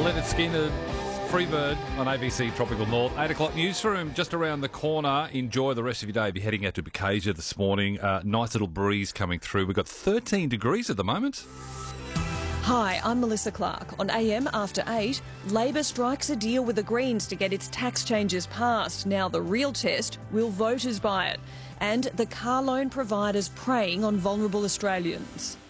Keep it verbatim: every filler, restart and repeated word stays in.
Leonard Skinner, Freebird on A B C Tropical North. eight o'clock newsroom just around the corner. Enjoy the rest of your day. Be heading out to Bocasia this morning. Uh, nice little breeze coming through. We've got thirteen degrees at the moment. Hi, I'm Melissa Clark. On A M After eight, Labor strikes a deal with the Greens to get its tax changes passed. Now the real test, will voters buy it? And the car loan providers preying on vulnerable Australians.